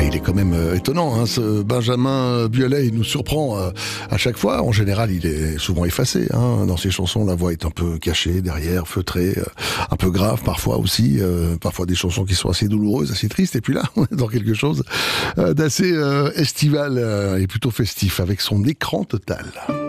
Il est quand même étonnant, hein, ce Benjamin Biolay. Il nous surprend à chaque fois. En général, il est souvent effacé. Hein. Dans ses chansons, la voix est un peu cachée, derrière, feutrée, un peu grave parfois aussi. Parfois des chansons qui sont assez douloureuses, assez tristes. Et puis là, on est dans quelque chose d'assez estival et plutôt festif avec son écran total.